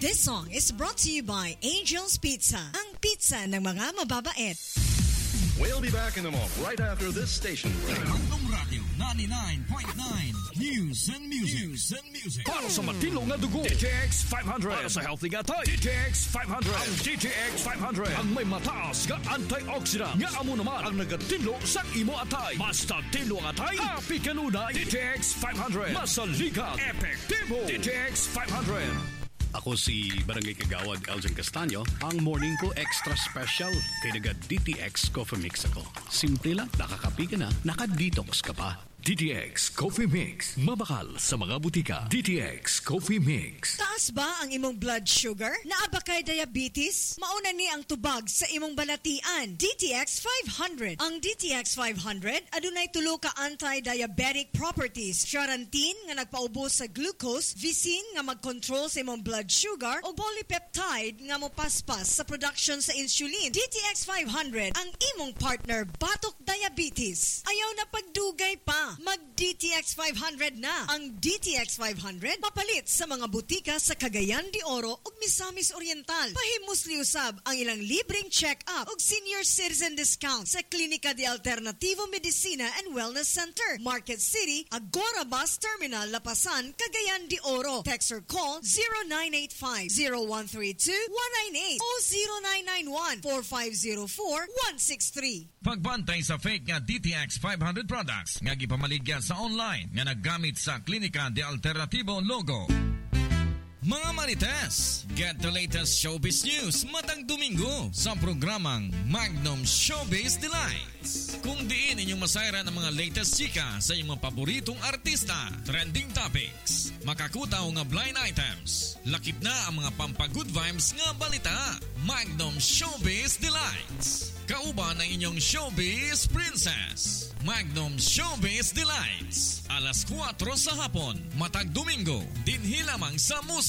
This song is brought to you by Angel's Pizza, ang pizza ng mga mababait. We'll be back in a moment, right after this station. Bandung Radio 99.9 News and Music. Para sa matilong na dugo, DTX 500. Para sa healthy gatay, DTX 500. Ang DTX 500 ang may mataas nga antioxidant nga amo naman ang nagatinlo sa imo atay. Basta tinlo ang atay, happy kanunay. DTX 500. Masaligat, epektibo. DTX 500. Ako si Barangay Kagawad Elgin Castaño, ang morning ko extra special kay naga DTX Coffee Mix ako. Simple lang, nakakapi ka na, naka-detox ka pa. DTX Coffee Mix. Mabakal sa mga butika. DTX Coffee Mix. Taas ba ang imong blood sugar? Naaba kay diabetes? Mauna ni ang tubag sa imong balatian. DTX 500. Ang DTX 500 adunay tulo ka anti-diabetic properties. Charantin nga nagpaubos sa glucose, visin nga mag-control sa imong blood sugar, o polypeptide nga mopaspas sa production sa insulin. DTX 500 ang imong partner batok diabetes. Ayaw na pagdugay pa. Mag-DTX 500 na. Ang DTX 500 mapalit sa mga butika sa Cagayan de Oro ug Misamis Oriental. Pahimusli usab ang ilang libreng check-up ug senior citizen discount sa Klinika de Alternativo Medicina and Wellness Center, Market City, Agora Bus Terminal, Lapasan, Cagayan de Oro. Text or call 0985-0132-198 o 0991-4504-163. Pagbantay sa fake nga DTX 500 products nga gipamaligya sa online nga naggamit sa Klinika de Alternativo logo. Mga Marites, get the latest showbiz news matang Domingo sa programang Magnum Showbiz Delights. Kung diin inyong masayran ang mga latest chika sa inyong mga paboritong artista, trending topics, makakutaw nga blind items, lakip na ang mga pampagood vibes nga balita. Magnum Showbiz Delights. Kauban ang inyong showbiz princess. Magnum Showbiz Delights. Alas 4 sa hapon, matag Domingo, dinhi lamang sa Musa